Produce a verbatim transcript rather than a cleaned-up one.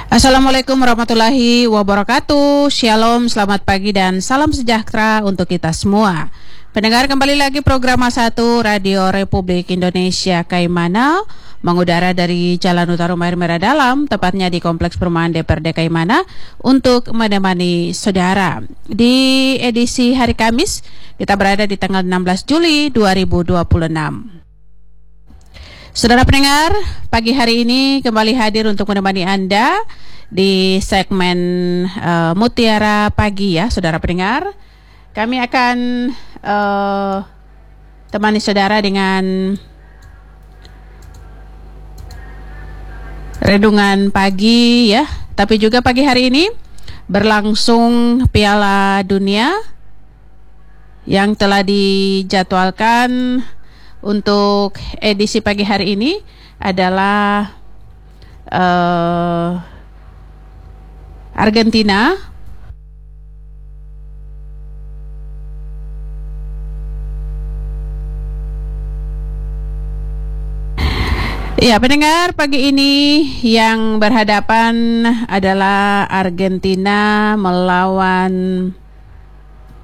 Assalamualaikum warahmatullahi wabarakatuh. Shalom, selamat pagi dan salam sejahtera untuk kita semua. Pendengar, kembali lagi program satu Radio Republik Indonesia Kaimana, mengudara dari Jalan Utara Air Merah Dalam, tepatnya di Kompleks Perumahan D P R D Kaimana, untuk menemani saudara. Di edisi hari Kamis, kita berada di tanggal enam belas Juli dua ribu dua puluh enam. Saudara pendengar, pagi hari ini kembali hadir untuk menemani Anda di segmen uh, Mutiara Pagi ya, saudara pendengar. Kami akan uh, temani saudara dengan renungan pagi ya. Tapi juga pagi hari ini berlangsung Piala Dunia yang telah dijadwalkan untuk edisi pagi hari ini adalah uh, Argentina ya pendengar, pagi ini yang berhadapan adalah Argentina melawan